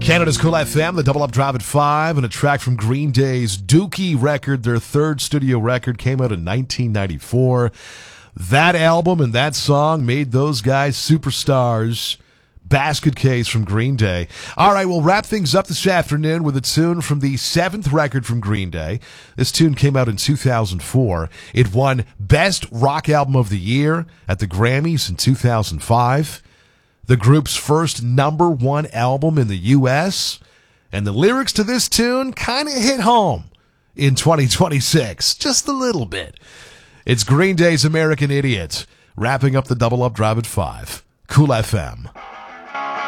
Canada's Cool FM, the Double Up Drive at 5, and a track from Green Day's Dookie record. Their third studio record came out in 1994. That album and that song made those guys superstars. Basket Case from Green Day. All right, we'll wrap things up this afternoon with a tune from the seventh record from Green Day. This tune came out in 2004. It won Best Rock Album of the Year at the Grammys in 2005. The group's first number one album in the U.S., and the lyrics to this tune kind of hit home in 2026, just a little bit. It's Green Day's American Idiot, wrapping up the Double Up Drive at 5. Cool FM.